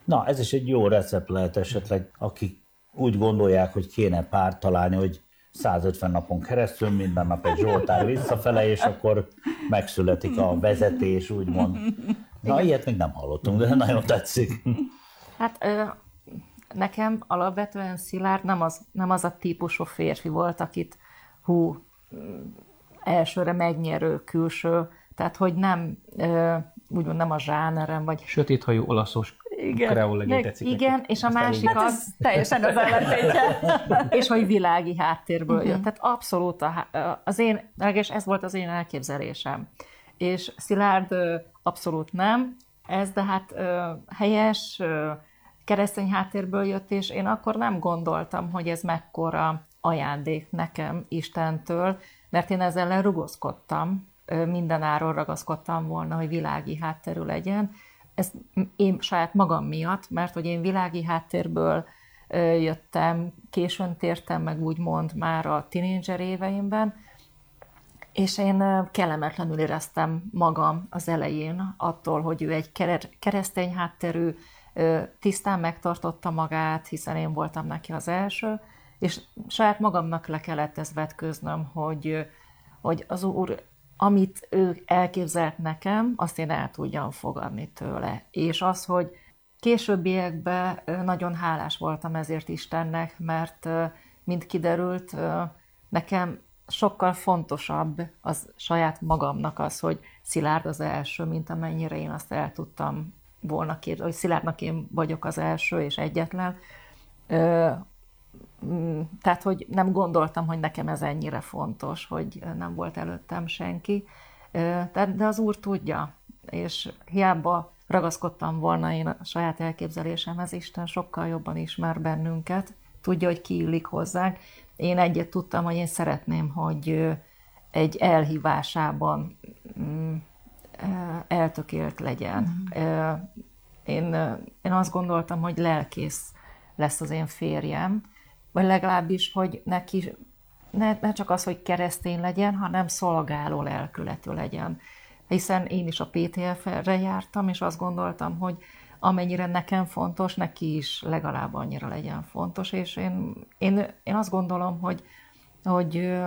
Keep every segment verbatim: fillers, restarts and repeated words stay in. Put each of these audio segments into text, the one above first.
Na, ez is egy jó recept lehet esetleg, akik úgy gondolják, hogy kéne párt találni, hogy százötven napon keresztül minden nap egy Zsoltár visszafele, és akkor megszületik a vezetés, úgymond. Na, igen. Ilyet még nem hallottunk, de nagyon tetszik. Hát ö, nekem alapvetően Szilárd nem az, nem az a típusú férfi volt, akit hú, elsőre megnyerő külső, tehát hogy nem, ö, úgymond nem a zsánerem, vagy... Sötéthajú olaszos kreol legény tetszik. Igen, neki. és a Aztán másik hát az... teljesen az ellentétje. És hogy világi háttérből uh-huh. jött. Tehát abszolút a, az én, és ez volt az én elképzelésem. És Szilárd abszolút nem, ez de hát helyes, keresztény háttérből jött, és én akkor nem gondoltam, hogy ez mekkora ajándék nekem Istentől, mert én ezzel ellen rugaszkodtam, mindenáron ragaszkodtam volna, hogy világi hátterű legyen. Ez én saját magam miatt, mert hogy én világi háttérből jöttem, későn tértem meg úgymond már a tinédzser éveimben, és én kellemetlenül éreztem magam az elején attól, hogy ő egy keresztény hátterű, tisztán megtartotta magát, hiszen én voltam neki az első, és saját magamnak le kellett ezt vetköznöm, hogy, hogy az Úr, amit ő elképzelt nekem, azt én el tudjam fogadni tőle. És az, hogy későbbiekben nagyon hálás voltam ezért Istennek, mert mint kiderült, nekem sokkal fontosabb az saját magamnak az, hogy Szilárd az első, mint amennyire én azt el tudtam volna képzelni, hogy Szilárdnak én vagyok az első és egyetlen. Tehát, hogy nem gondoltam, hogy nekem ez ennyire fontos, hogy nem volt előttem senki. De az Úr tudja, és hiába ragaszkodtam volna én a saját elképzelésemhez, Isten sokkal jobban ismer bennünket, tudja, hogy ki illik hozzánk. Én egyet tudtam, hogy én szeretném, hogy egy elhívásában eltökélt legyen. Mm. Én, én azt gondoltam, hogy lelkész lesz az én férjem, vagy legalábbis, hogy neki ne, ne csak az, hogy keresztény legyen, hanem szolgáló lelkületű legyen. Hiszen én is a pé té ef-re jártam, és azt gondoltam, hogy amennyire nekem fontos, neki is legalább annyira legyen fontos, és én, én, én azt gondolom, hogy, hogy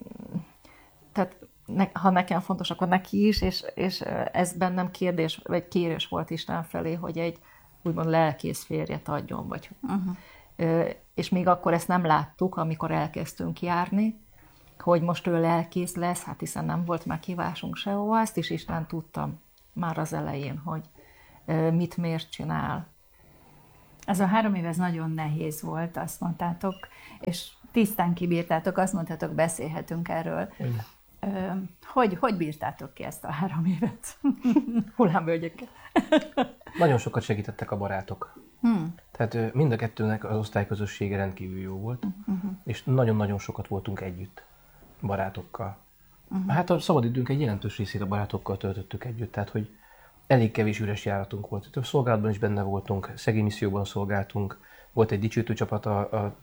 tehát ne, ha nekem fontos, akkor neki is, és, és ez bennem kérdés, vagy kérés volt Isten felé, hogy egy úgymond lelkész férjet adjon, vagy uh-huh. És még akkor ezt nem láttuk, amikor elkezdtünk járni, hogy most ő lelkész lesz, hát hiszen nem volt meghívásunk sehova, ezt is Isten tudtam már az elején, hogy mit miért csinál. Ez a három év ez nagyon nehéz volt, azt mondtátok, és tisztán kibírtátok, azt mondtátok, beszélhetünk erről. Igen. Hogy, hogy bírtátok ki ezt a három évet? Hullámvölgyekkel. Nagyon sokat segítettek a barátok. Hmm. Tehát mind a kettőnek az osztályközössége rendkívül jó volt, uh-huh. és nagyon-nagyon sokat voltunk együtt barátokkal. Uh-huh. Hát a szabadidőnk egy jelentős részét a barátokkal töltöttük együtt, tehát hogy elég kevés üres járatunk volt. Több szolgálatban is benne voltunk, szegény misszióban szolgáltunk, volt egy dicsőítő csapat a, a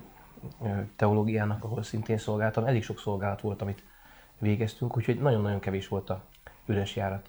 teológiának, ahol szintén szolgáltam. Elég sok szolgálat volt, amit végeztünk, úgyhogy nagyon-nagyon kevés volt a üres járat.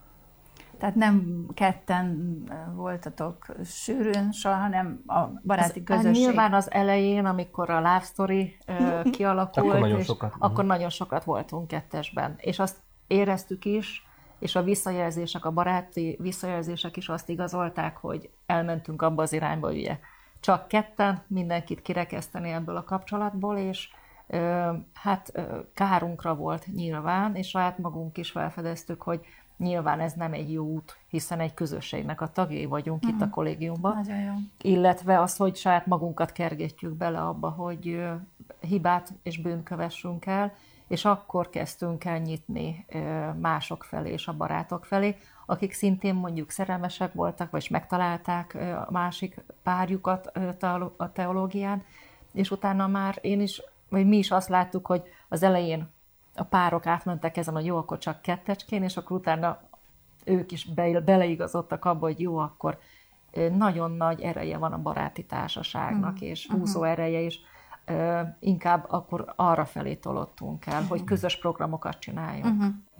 Tehát nem ketten voltatok sűrűn soha, hanem a baráti közösség. Hát nyilván az elején, amikor a Love Story uh, kialakult, akkor nagyon és sokat. akkor uh-huh. nagyon sokat voltunk kettesben. És azt éreztük is, és a visszajelzések, a baráti visszajelzések is azt igazolták, hogy elmentünk abba az irányba, hogy ugye csak ketten mindenkit kirekeszteni ebből a kapcsolatból, és ö, hát ö, kárunkra volt nyilván, és saját magunk is felfedeztük, hogy nyilván ez nem egy jó út, hiszen egy közösségnek a tagjai vagyunk uh-huh. itt a kollégiumban. Nagyon jó. Illetve az, hogy saját magunkat kergetjük bele abba, hogy ö, hibát és bűnt kövessünk el, és akkor kezdtünk el nyitni mások felé és a barátok felé, akik szintén mondjuk szerelmesek voltak, vagy megtalálták a másik párjukat a teológián, és utána már én is, vagy mi is azt láttuk, hogy az elején a párok átmentek ezen, hogy jó, akkor csak kettecskén, és akkor utána ők is be, beleigazodtak abba, hogy jó, akkor nagyon nagy ereje van a baráti társaságnak, uh-huh. és húzó uh-huh. ereje is. Uh, inkább akkor arra felé tolottunk el, uh-huh. hogy közös programokat csináljunk. Uh-huh.